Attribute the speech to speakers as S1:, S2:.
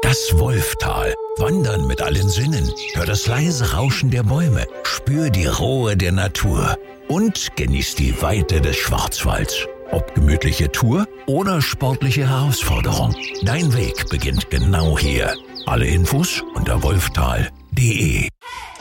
S1: Das Wolftal. Wandern mit allen Sinnen. Hör das leise Rauschen der Bäume. Spür die Ruhe der Natur. Und genieß die Weite des Schwarzwalds. Ob gemütliche Tour oder sportliche Herausforderung. Dein Weg beginnt genau hier. Alle Infos unter wolftal.de.